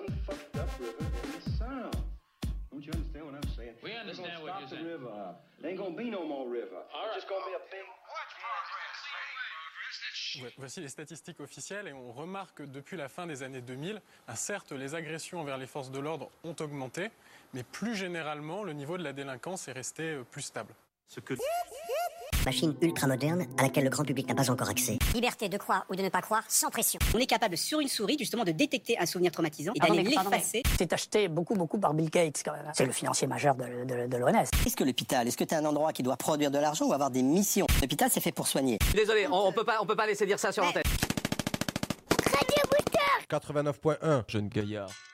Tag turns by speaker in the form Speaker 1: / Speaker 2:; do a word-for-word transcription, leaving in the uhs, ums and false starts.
Speaker 1: one fucked up river in the Sound. Don't you understand what I'm saying?
Speaker 2: We understand what you're saying.
Speaker 1: River up. There ain't gonna be no more river.
Speaker 2: All right.
Speaker 1: It's just gonna be a big...
Speaker 3: Voici les statistiques officielles et on remarque que depuis la fin des années deux mille, certes les agressions envers les forces de l'ordre ont augmenté, mais plus généralement le niveau de la délinquance est resté plus stable.
Speaker 4: Ce que...
Speaker 5: Machine ultra moderne à laquelle le grand public n'a pas encore accès.
Speaker 6: Liberté de croire ou de ne pas croire sans pression.
Speaker 7: On est capable sur une souris justement de détecter un souvenir traumatisant et d'aller l'effacer.
Speaker 8: C'est acheté beaucoup beaucoup par Bill Gates quand même. C'est le financier majeur de, de, de l'O M S.
Speaker 9: Est-ce que l'hôpital, est-ce que tu es un endroit qui doit produire de l'argent ou avoir des missions? L'hôpital c'est fait pour soigner.
Speaker 10: Désolé, on, on peut pas on peut pas laisser dire ça sur l'antenne.
Speaker 11: quatre-vingt-neuf point un Jeune Gaillard.